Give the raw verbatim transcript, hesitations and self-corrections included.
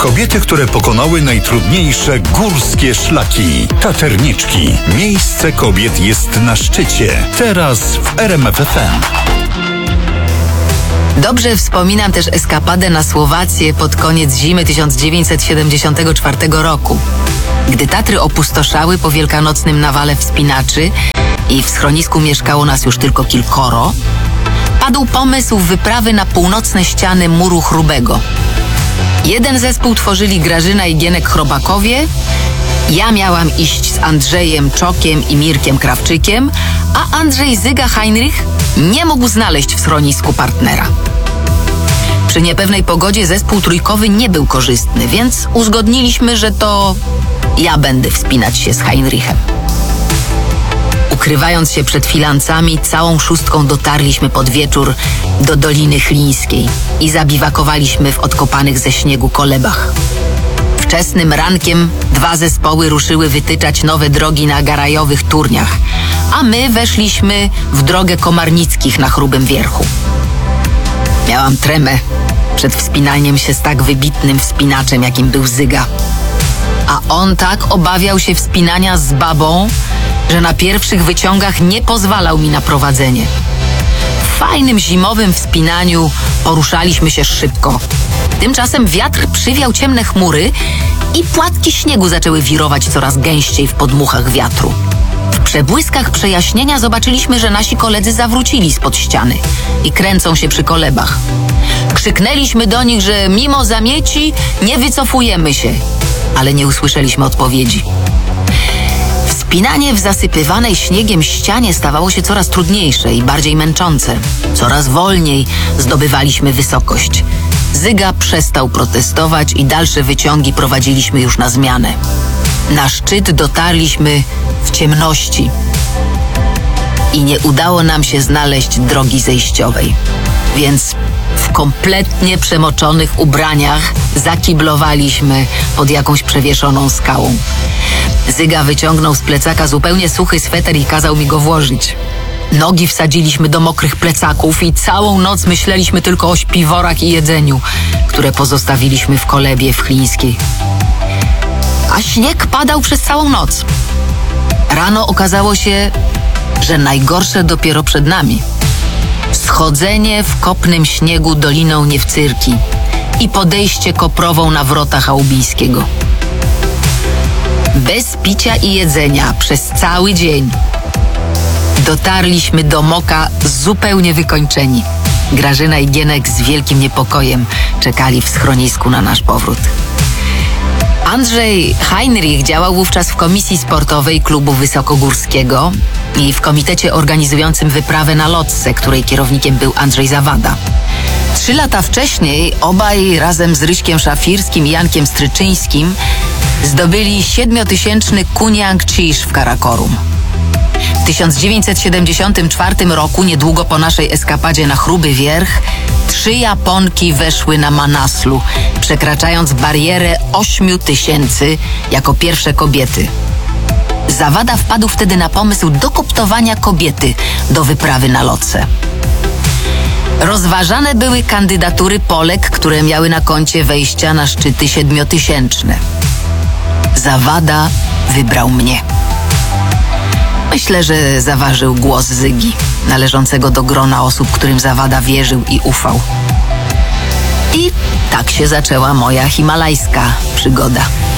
Kobiety, które pokonały najtrudniejsze górskie szlaki. Taterniczki. Miejsce kobiet jest na szczycie. Teraz w R M F F M. Dobrze wspominam też eskapadę na Słowację pod koniec zimy tysiąc dziewięćset siedemdziesiątego czwartego roku. Gdy Tatry opustoszały po wielkanocnym nawale wspinaczy i w schronisku mieszkało nas już tylko kilkoro, padł pomysł wyprawy na północne ściany muru Chrubego. Jeden zespół tworzyli Grażyna i Gienek Chrobakowie, ja miałam iść z Andrzejem Czokiem i Mirkiem Krawczykiem, a Andrzej Zyga Heinrich nie mógł znaleźć w schronisku partnera. Przy niepewnej pogodzie zespół trójkowy nie był korzystny, więc uzgodniliśmy, że to ja będę wspinać się z Heinrichem. Ukrywając się przed filancami, całą szóstką dotarliśmy pod wieczór do Doliny Chlińskiej i zabiwakowaliśmy w odkopanych ze śniegu kolebach. Wczesnym rankiem dwa zespoły ruszyły wytyczać nowe drogi na garajowych turniach, a my weszliśmy w drogę Komarnickich na Chrubym Wierchu. Miałam tremę przed wspinaniem się z tak wybitnym wspinaczem, jakim był Zyga. A on tak obawiał się wspinania z babą, że na pierwszych wyciągach nie pozwalał mi na prowadzenie. W fajnym zimowym wspinaniu poruszaliśmy się szybko. Tymczasem wiatr przywiał ciemne chmury i płatki śniegu zaczęły wirować coraz gęściej w podmuchach wiatru. W przebłyskach przejaśnienia zobaczyliśmy, że nasi koledzy zawrócili spod ściany i kręcą się przy kolebach. Krzyknęliśmy do nich, że mimo zamieci nie wycofujemy się, ale nie usłyszeliśmy odpowiedzi. Wspinanie w zasypywanej śniegiem ścianie stawało się coraz trudniejsze i bardziej męczące. Coraz wolniej zdobywaliśmy wysokość. Zyga przestał protestować i dalsze wyciągi prowadziliśmy już na zmianę. Na szczyt dotarliśmy w ciemności i nie udało nam się znaleźć drogi zejściowej. Więc w kompletnie przemoczonych ubraniach zakiblowaliśmy pod jakąś przewieszoną skałą. Zyga wyciągnął z plecaka zupełnie suchy sweter i kazał mi go włożyć. Nogi wsadziliśmy do mokrych plecaków i całą noc myśleliśmy tylko o śpiworach i jedzeniu, które pozostawiliśmy w kolebie w Chlińskiej. A śnieg padał przez całą noc. Rano okazało się, że najgorsze dopiero przed nami. Schodzenie w kopnym śniegu Doliną Niewcyrki i podejście koprową na wrota Chałubijskiego. Bez picia i jedzenia przez cały dzień dotarliśmy do Moka zupełnie wykończeni. Grażyna i Gienek z wielkim niepokojem czekali w schronisku na nasz powrót. Andrzej Heinrich działał wówczas w komisji sportowej klubu wysokogórskiego i w komitecie organizującym wyprawę na Lotse, której kierownikiem był Andrzej Zawada. Trzy lata wcześniej obaj razem z Ryśkiem Szafirskim i Jankiem Stryczyńskim zdobyli siedmiotysięczny Kuniang Chish w Karakorum. W tysiąc dziewięćset siedemdziesiątym czwartym roku, niedługo po naszej eskapadzie na Chruby Wierch, trzy Japonki weszły na Manaslu, przekraczając barierę ośmiu tysięcy jako pierwsze kobiety. Zawada wpadł wtedy na pomysł dokoptowania kobiety do wyprawy na Lotse. Rozważane były kandydatury Polek, które miały na koncie wejścia na szczyty siedmiotysięczne. Zawada wybrał mnie. Myślę, że zaważył głos Zygi, należącego do grona osób, którym Zawada wierzył i ufał. I tak się zaczęła moja himalajska przygoda.